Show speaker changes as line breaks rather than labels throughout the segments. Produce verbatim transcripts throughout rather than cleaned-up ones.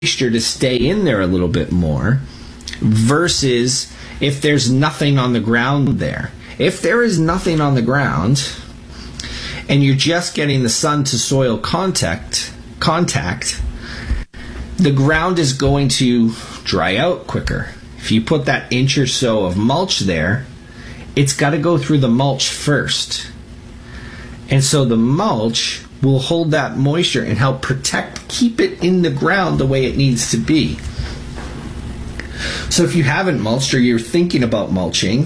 moisture to stay in there a little bit more versus if there's nothing on the ground there. If there is nothing on the ground and you're just getting the sun to soil contact, contact, the ground is going to dry out quicker. If you put that inch or so of mulch there, it's got to go through the mulch first. And so the mulch will hold that moisture and help protect, keep it in the ground the way it needs to be. So if you haven't mulched or you're thinking about mulching,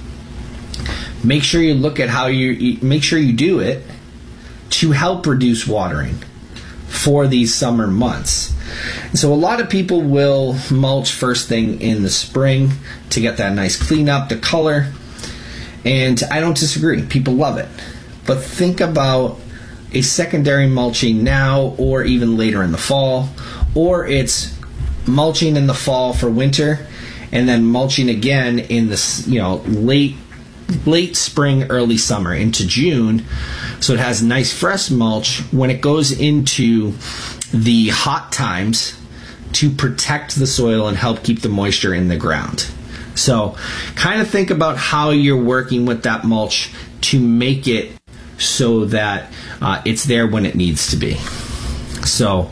make sure you look at how you, make sure you do it to help reduce watering for these summer months. And so a lot of people will mulch first thing in the spring to get that nice cleanup, the color, and I don't disagree. People love it. But think about a secondary mulching now or even later in the fall, or it's mulching in the fall for winter and then mulching again in the, you know, late late spring, early summer into June, so it has nice fresh mulch when it goes into the hot times to protect the soil and help keep the moisture in the ground. So kind of think about how you're working with that mulch to make it so that uh, it's there when it needs to be. So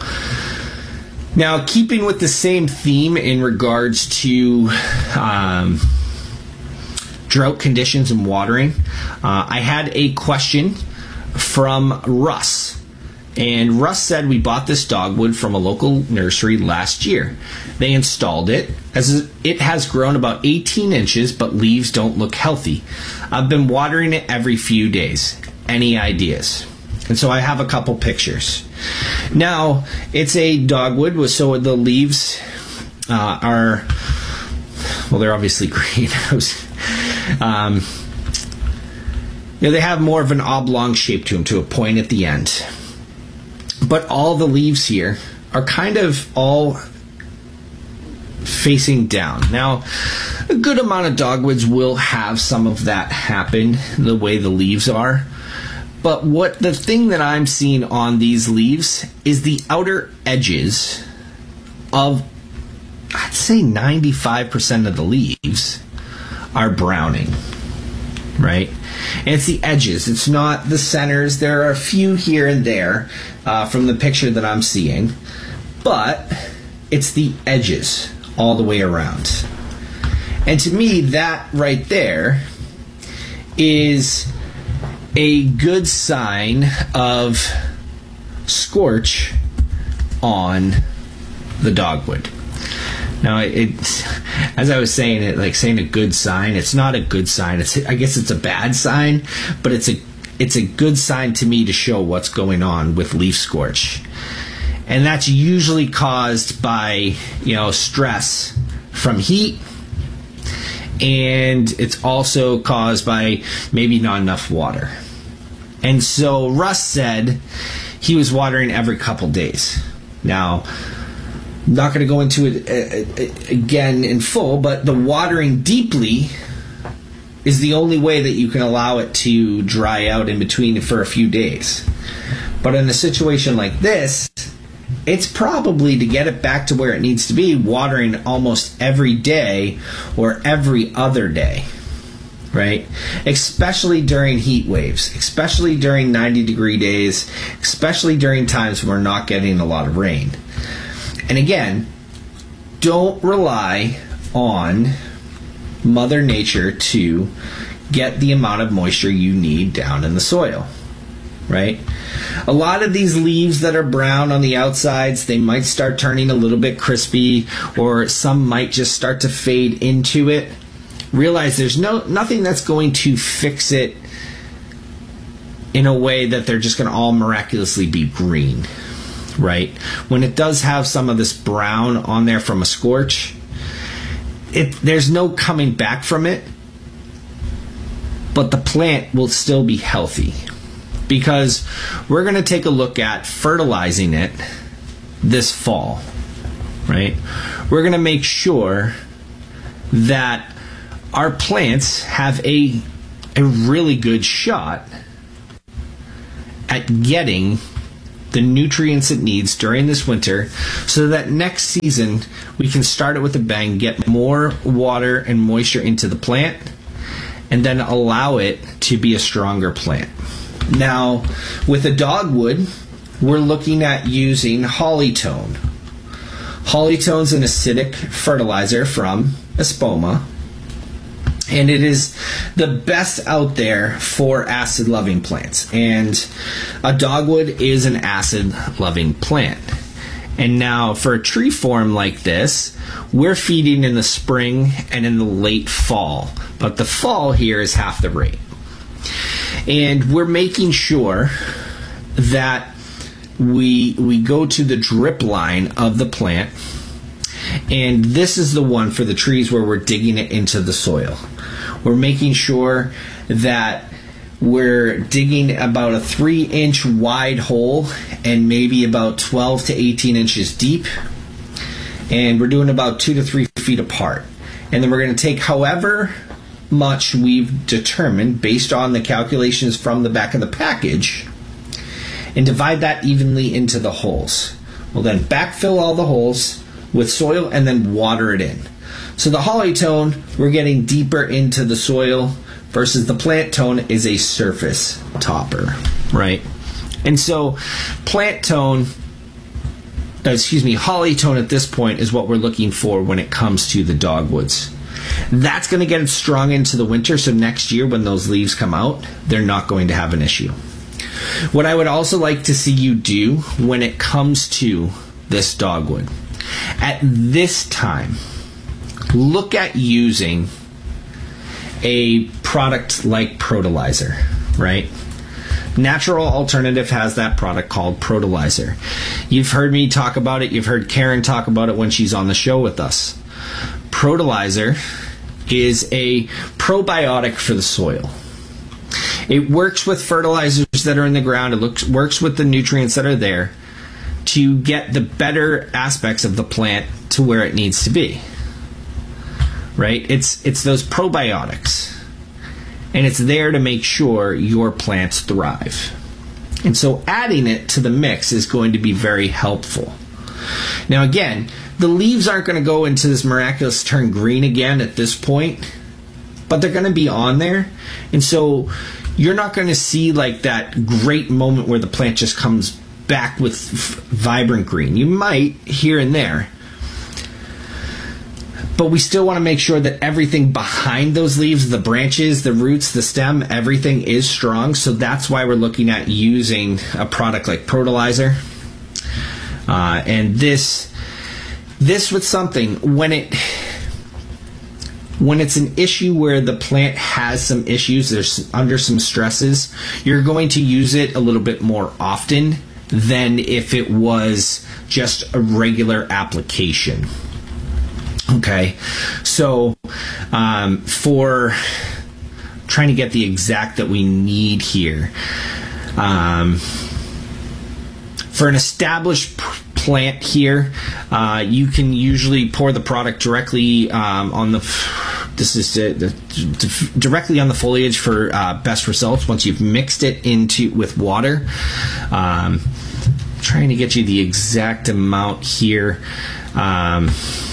now, keeping with the same theme in regards to um, drought conditions and watering, uh, I had a question from Russ. And Russ said, we bought this dogwood from a local nursery last year. They installed it, as it has grown about eighteen inches, but leaves don't look healthy. I've been watering it every few days. Any ideas? And so I have a couple pictures. Now, it's a dogwood, so the leaves uh, are, well, they're obviously green. um, you know, they have more of an oblong shape to them, to a point at the end. But all the leaves here are kind of all facing down. Now, a good amount of dogwoods will have some of that happen, the way the leaves are. But what the thing that I'm seeing on these leaves is the outer edges of, I'd say ninety-five percent of the leaves are browning, right? And it's the edges. It's not the centers. There are a few here and there uh, from the picture that I'm seeing, but it's the edges all the way around. And to me, that right there is a good sign of scorch on the dogwood. Now, it, as I was saying, it like saying a good sign. It's not a good sign. It's, I guess it's a bad sign, but it's a it's a good sign to me to show what's going on with leaf scorch, and that's usually caused by, you know, stress from heat, and it's also caused by maybe not enough water. And so Russ said he was watering every couple days. Now, I'm not going to go into it uh, uh, again in full, but the watering deeply is the only way that you can allow it to dry out in between for a few days. But in a situation like this, it's probably, to get it back to where it needs to be, watering almost every day or every other day, right? Especially during heat waves, especially during ninety degree days, especially during times when we're not getting a lot of rain. And again, don't rely on Mother Nature to get the amount of moisture you need down in the soil, right? A lot of these leaves that are brown on the outsides, they might start turning a little bit crispy, or some might just start to fade into it. Realize there's no nothing that's going to fix it in a way that they're just going to all miraculously be green, right? When it does have some of this brown on there from a scorch, it there's no coming back from it, but the plant will still be healthy, because we're going to take a look at fertilizing it this fall, right? We're going to make sure that our plants have a a really good shot at getting the nutrients it needs during this winter so that next season we can start it with a bang, get more water and moisture into the plant, and then allow it to be a stronger plant. Now, with a dogwood, we're looking at using Hollytone. Hollytone is an acidic fertilizer from Espoma, and it is the best out there for acid-loving plants. And a dogwood is an acid-loving plant. And now, for a tree form like this, we're feeding in the spring and in the late fall. But the fall here is half the rate. And we're making sure that we we go to the drip line of the plant. And this is the one for the trees where we're digging it into the soil. We're making sure that we're digging about a three inch wide hole and maybe about twelve to eighteen inches deep. And we're doing about two to three feet apart. And then we're going to take however much we've determined based on the calculations from the back of the package and divide that evenly into the holes. We'll then backfill all the holes with soil and then water it in. So the Hollytone, we're getting deeper into the soil versus the plant tone is a surface topper, right? And so plant tone, excuse me, Hollytone at this point is what we're looking for when it comes to the dogwoods. That's going to get strong into the winter, so next year when those leaves come out, they're not going to have an issue. What I would also like to see you do when it comes to this dogwood, at this time, look at using a product like Protolizer, right? Natural Alternative has that product called Protolizer. You've heard me talk about it. You've heard Karen talk about it when she's on the show with us. Protolizer is a probiotic for the soil. It works with fertilizers that are in the ground. It looks, works with the nutrients that are there to get the better aspects of the plant to where it needs to be. Right? It's it's those probiotics. And it's there to make sure your plants thrive. And so adding it to the mix is going to be very helpful. Now again, the leaves aren't going to go into this miraculous turn green again at this point, but they're going to be on there. And so you're not going to see like that great moment where the plant just comes back with f- vibrant green. You might here and there. But we still want to make sure that everything behind those leaves, the branches, the roots, the stem, everything is strong. So that's why we're looking at using a product like Protolizer. Uh, and this, this with something, when it, when it's an issue where the plant has some issues, there's under some stresses, you're going to use it a little bit more often than if it was just a regular application. Okay, so um, for trying to get the exact that we need here, um, for an established p- plant here, uh, you can usually pour the product directly um, on the. F- this is the, the, the, directly on the foliage for uh, best results. Once you've mixed it into with water, um, trying to get you the exact amount here. Um,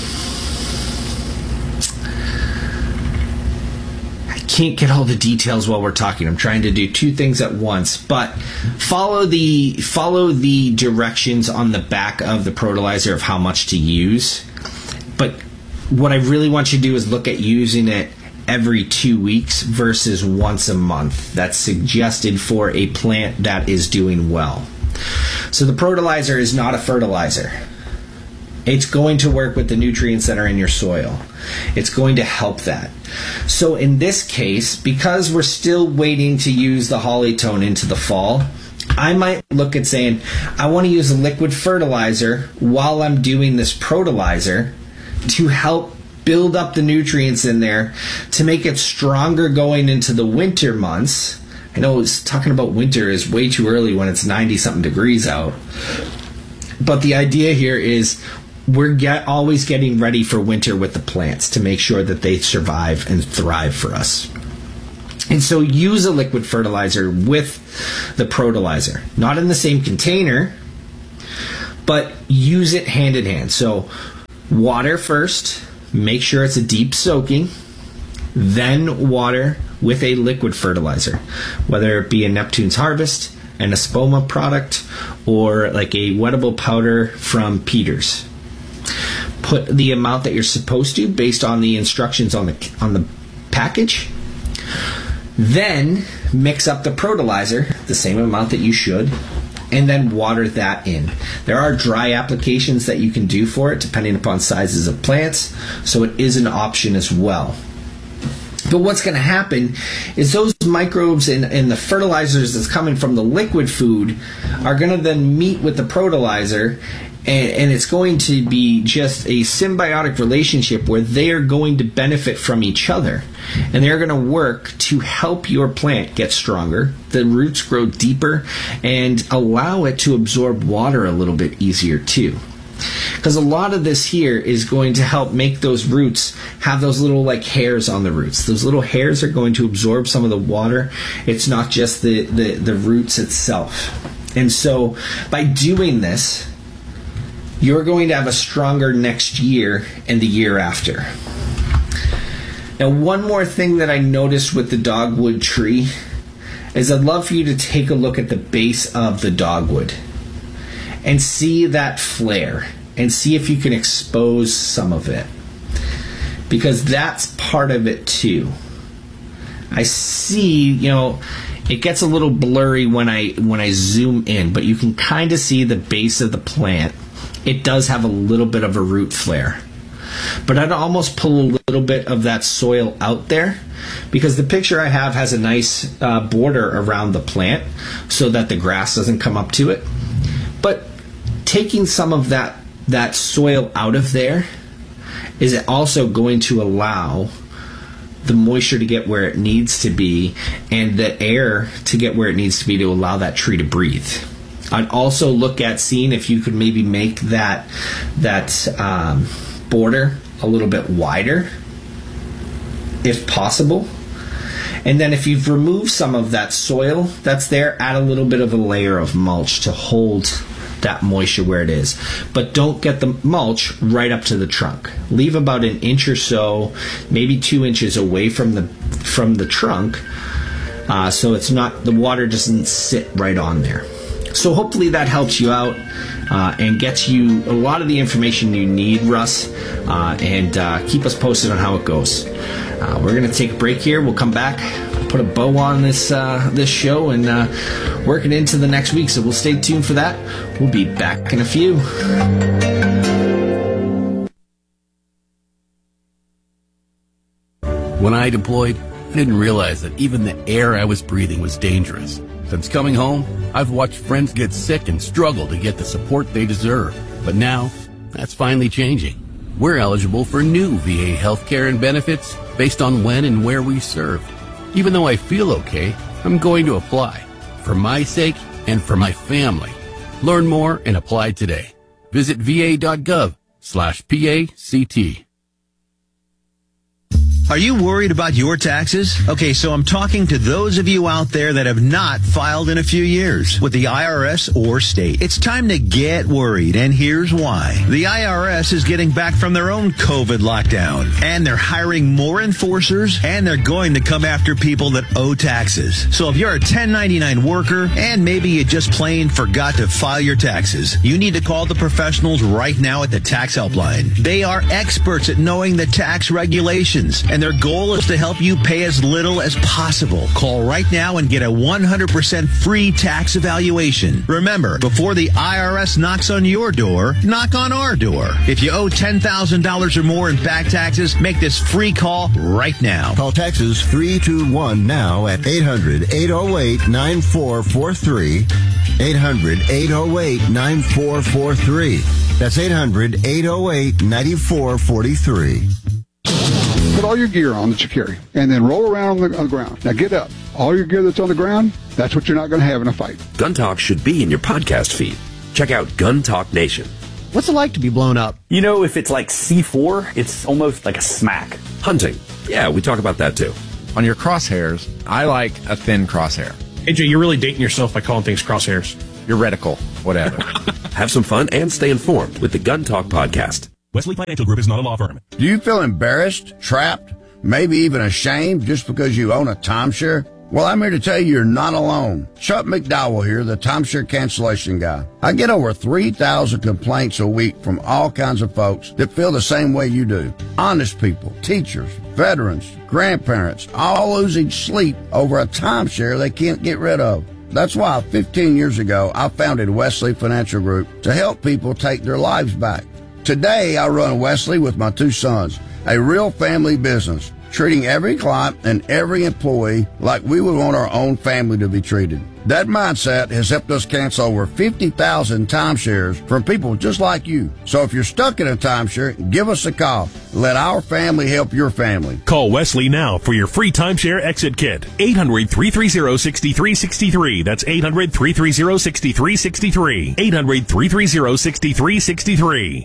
Can't get all the details while we're talking. I'm trying to do two things at once, but follow the follow the directions on the back of the Protolizer of how much to use. But what I really want you to do is look at using it every two weeks versus once a month. That's suggested for a plant that is doing well. So the Protolizer is not a fertilizer. It's going to work with the nutrients that are in your soil. It's going to help that. So in this case, because we're still waiting to use the Hollytone into the fall, I might look at saying, I want to use a liquid fertilizer while I'm doing this Protolizer to help build up the nutrients in there to make it stronger going into the winter months. I know it's talking about winter is way too early when it's ninety something degrees out. But the idea here is we're get, always getting ready for winter with the plants to make sure that they survive and thrive for us. And so use a liquid fertilizer with the Protolizer. Not in the same container, but use it hand in hand. So water first, make sure it's a deep soaking, then water with a liquid fertilizer, whether it be a Neptune's Harvest, an Espoma product, or like a wettable powder from Peters. Put the amount that you're supposed to based on the instructions on the on the package. Then mix up the Protolizer, the same amount that you should, and then water that in. There are dry applications that you can do for it depending upon sizes of plants, so it is an option as well. But what's going to happen is those microbes and, and the fertilizers that's coming from the liquid food are going to then meet with the Protolizer, and, and it's going to be just a symbiotic relationship where they are going to benefit from each other. And they're going to work to help your plant get stronger, the roots grow deeper, and allow it to absorb water a little bit easier too. Because a lot of this here is going to help make those roots have those little like hairs on the roots. Those little hairs are going to absorb some of the water. It's not just the, the, the roots itself. And so by doing this, you're going to have a stronger next year and the year after. Now, one more thing that I noticed with the dogwood tree is I'd love for you to take a look at the base of the dogwood and see that flare and see if you can expose some of it, because that's part of it too. I see, you know, it gets a little blurry when I when I zoom in, but you can kind of see the base of the plant. It does have a little bit of a root flare, but I'd almost pull a little bit of that soil out there, because the picture I have has a nice uh, border around the plant so that the grass doesn't come up to it. But taking some of that that soil out of there is also going to allow the moisture to get where it needs to be and the air to get where it needs to be to allow that tree to breathe. I'd also look at seeing if you could maybe make that that um, border a little bit wider, if possible. And then if you've removed some of that soil that's there, add a little bit of a layer of mulch to hold that moisture where it is. But don't get the mulch right up to the trunk. Leave about an inch or so, maybe two inches away from the from the trunk, uh, so it's not, the water doesn't sit right on there. So hopefully that helps you out uh, and gets you a lot of the information you need, Russ, uh, and uh, keep us posted on how it goes. Uh, we're going to take a break here. We'll come back, put a bow on this uh, this show, and uh, work it into the next week. So we'll stay tuned for that. We'll be back in a few.
When I deployed, I didn't realize that even the air I was breathing was dangerous. Since coming home, I've watched friends get sick and struggle to get the support they deserve. But now, that's finally changing. We're eligible for new V A healthcare and benefits based on when and where we served. Even though I feel okay, I'm going to apply. For my sake and for my family. Learn more and apply today. Visit va.gov slash PACT.
Are you worried about your taxes? Okay, so I'm talking to those of you out there that have not filed in a few years with the I R S or state. It's time to get worried, and here's why. The I R S is getting back from their own COVID lockdown, and they're hiring more enforcers, and they're going to come after people that owe taxes. So if you're a ten ninety-nine worker, and maybe you just plain forgot to file your taxes, you need to call the professionals right now at the Tax Helpline. They are experts at knowing the tax regulations, and their goal is to help you pay as little as possible. Call right now and get a one hundred percent free tax evaluation. Remember, before the I R S knocks on your door, knock on our door. If you owe ten thousand dollars or more in back taxes, make this free call right now.
Call Texas three two one now at eight hundred, eight oh eight, nine four four three. eight hundred, eight oh eight, nine four four three. That's eight hundred, eight oh eight, nine four four three.
Put all your gear on that you carry, and then roll around on the, on the ground. Now get up. All your gear that's on the ground, that's what you're not going to have in a fight.
Gun Talk should be in your podcast feed. Check out Gun Talk Nation.
What's it like to be blown up?
You know, if it's like C four, it's almost like a smack.
Hunting. Yeah, we talk about that too.
On your crosshairs, I like a thin crosshair.
A J, you're really dating yourself by calling things crosshairs.
your reticle, whatever. Have some fun and stay informed with the Gun Talk podcast.
Wesley Financial Group is not a law firm.
Do you feel embarrassed, trapped, maybe even ashamed just because you own a timeshare? Well, I'm here to tell you you're not alone. Chuck McDowell here, the timeshare cancellation guy. I get over three thousand complaints a week from all kinds of folks that feel the same way you do. Honest people, teachers, veterans, grandparents, all losing sleep over a timeshare they can't get rid of. That's why fifteen years ago, I founded Wesley Financial Group to help people take their lives back. Today, I run Wesley with my two sons, a real family business, treating every client and every employee like we would want our own family to be treated. That mindset has helped us cancel over fifty thousand timeshares from people just like you. So if you're stuck in a timeshare, give us a call. Let our family help your family.
Call Wesley now for your free timeshare exit kit. eight hundred, three three zero, six three six three. That's eight hundred, three three zero, six three six three. eight hundred, three three zero, six three six three.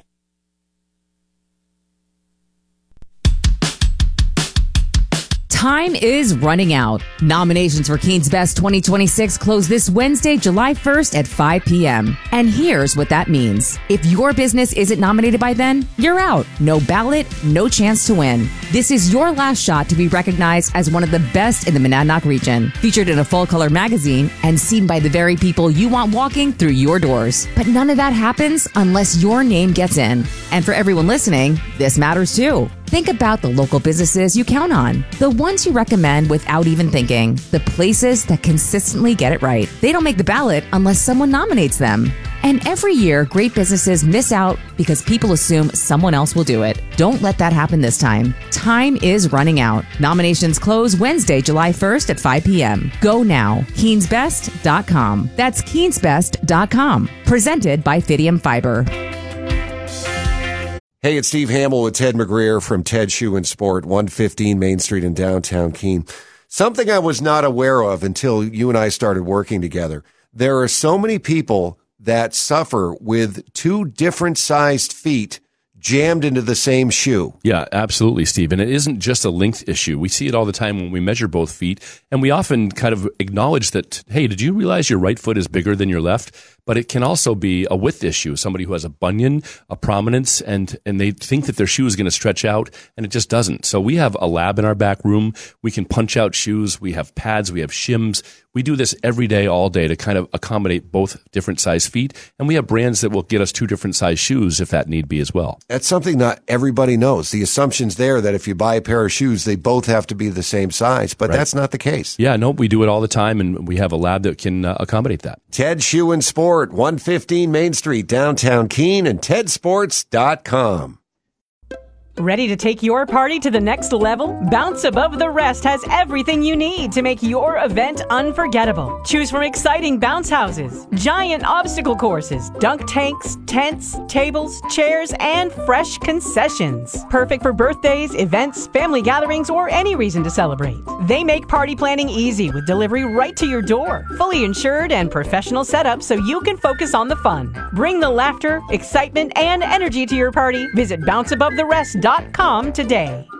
Time is running out. Nominations for Keen's Best twenty twenty-six close this Wednesday, July first at five p.m. And here's what that means. If your business isn't nominated by then, you're out. No ballot, no chance to win. This is your last shot to be recognized as one of the best in the Monadnock region, featured in a full-color magazine and seen by the very people you want walking through your doors. But none of that happens unless your name gets in. And for everyone listening, this matters too. Think about the local businesses you count on, the ones you recommend without even thinking, the places that consistently get it right. They don't make the ballot unless someone nominates them. And every year, great businesses miss out because people assume someone else will do it. Don't let that happen this time. Time is running out. Nominations close Wednesday, July first at five p.m. Go now. Keens Best dot com. That's Keens Best dot com. Presented by Fidium Fiber.
Hey, it's Steve Hamill with Ted McGreer from Ted Shoe and Sport, one fifteen Main Street in downtown Keene. Something I was not aware of until you and I started working together. There are so many people that suffer with two different sized feet jammed into the same shoe.
Yeah, absolutely, Steve. And it isn't just a length issue. We see it all the time when we measure both feet, and we often kind of acknowledge that, hey, did you realize your right foot is bigger than your left? But it can also be a width issue. Somebody who has a bunion, a prominence, and and they think that their shoe is going to stretch out, and it just doesn't. So we have a lab in our back room. We can punch out shoes. We have pads. We have shims. We do this every day, all day, to kind of accommodate both different size feet. And we have brands that will get us two different size shoes if that need be as well.
That's something not everybody knows. The assumption's there that if you buy a pair of shoes, they both have to be the same size, but right. That's not the case.
Yeah, no, we do it all the time, and we have a lab that can uh, accommodate that.
Ted Shoe and Sport, one fifteen Main Street, downtown Keene, and ted sports dot com.
Ready to take your party to the next level? Bounce Above the Rest has everything you need to make your event unforgettable. Choose from exciting bounce houses, giant obstacle courses, dunk tanks, tents, tables, chairs, and fresh concessions. Perfect for birthdays, events, family gatherings, or any reason to celebrate. They make party planning easy with delivery right to your door. Fully insured and professional setup so you can focus on the fun. Bring the laughter, excitement, and energy to your party. Visit bounce above the rest dot com today.